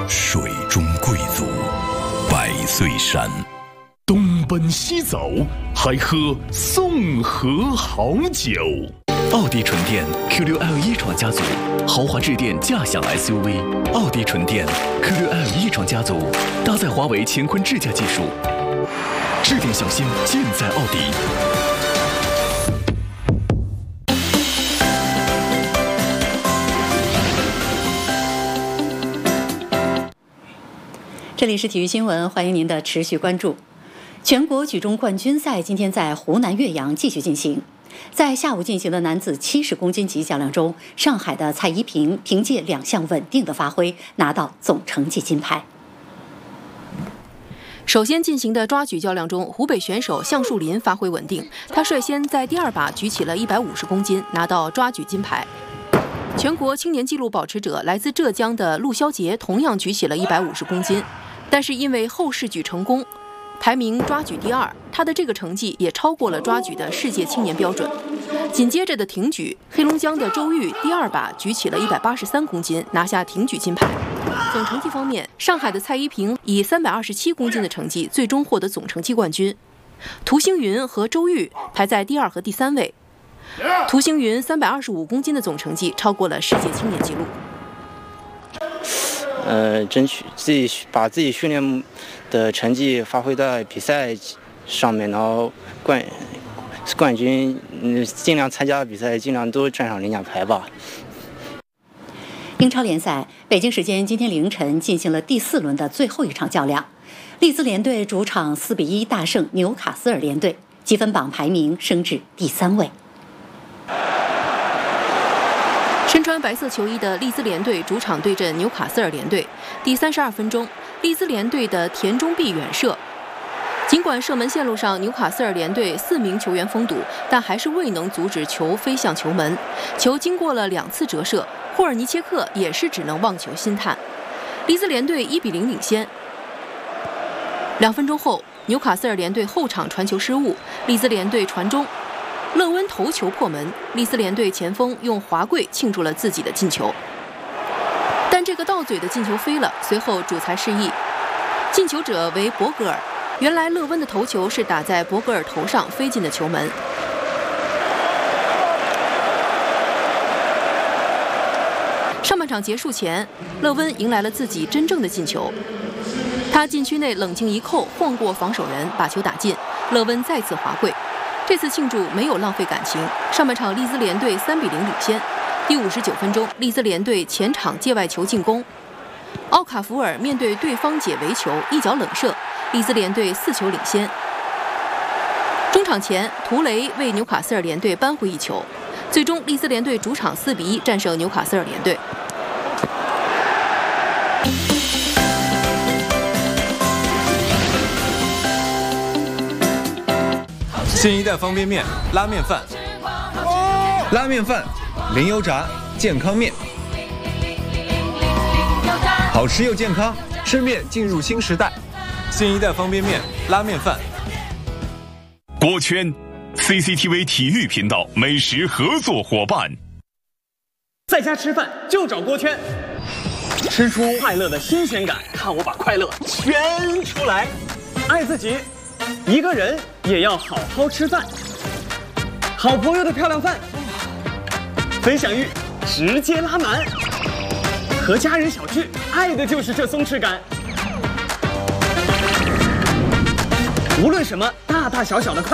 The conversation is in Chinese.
水中贵族，百岁山。 东奔西走，还喝宋河好酒。 奥迪纯电 Q6L 一创家族，豪华智电驾享 SUV。奥迪纯电 Q6L 一创家族，搭载华为乾坤智驾技术，智电小新尽在奥迪。 这里是体育新闻，欢迎您的持续关注。全国举重冠军赛今天在湖南岳阳继续进行。在下午进行的男子70公斤级较量中，上海的蔡依萍凭借2项稳定的发挥，拿到总成绩金牌。 首先进行的抓举较量中，湖北选手向树林发挥稳定，他率先在第2把举起了150公斤，拿到抓举金牌。全国青年纪录保持者来自浙江的陆肖杰同样举起了150公斤，但是因为后试举成功，排名抓举第2，他的这个成绩也超过了抓举的世界青年标准。紧接着的挺举，黑龙江的周玉第2把举起了183公斤，拿下挺举金牌。总成绩方面，上海的蔡依萍以327公斤的成绩最终获得总成绩冠军，涂星云和周玉排在第2和第3位。涂星云325公斤的总成绩超过了世界青年纪录。 争取把自己训练的成绩发挥在比赛上面，然后冠军尽量参加比赛，尽量都站上领奖台吧。 英超联赛，北京时间今天凌晨进行了第4轮的最后一场较量，利兹联队主场4比1大胜纽卡斯尔联队，积分榜排名升至第3位。 身穿白色球衣的利兹联队主场对阵纽卡斯尔联队，第32分钟，利兹联队的田中碧远射。尽管射门线路上纽卡斯尔联队4名球员封堵，但还是未能阻止球飞向球门。球经过了2次折射，霍尔尼切克也是只能望球兴叹。利兹联队1比0领先。2分钟后，纽卡斯尔联队后场传球失误，利兹联队传中。勒温头球破门，利兹联队前锋用滑跪庆祝了自己的进球，但这个到嘴的进球飞了，随后主裁示意，进球者为博格尔。原来勒温的头球是打在博格尔头上飞进的球门。上半场结束前，勒温迎来了自己真正的进球，他禁区内冷静一扣，晃过防守人，把球打进，勒温再次滑跪。这次庆祝没有浪费感情。上半场利兹联队3比0领先。第59分钟，利兹联队前场界外球进攻，奥卡福尔面对对方解围球一脚冷射，利兹联队4球领先。中场前，图雷为纽卡斯尔联队扳回一球，最终利兹联队主场4比1战胜纽卡斯尔联队。 新一代方便面拉面饭，拉面饭零油炸健康面，好吃又健康，吃面进入新时代。新一代方便面拉面饭。 锅圈 CCTV 体育频道美食合作伙伴。 在家吃饭就找锅圈，吃出快乐的新鲜感，看我把快乐圈出来。爱自己，一个人也要好好吃饭。好朋友的漂亮饭，分享欲直接拉满。和家人小聚，爱的就是这松弛感。无论什么大大小小的快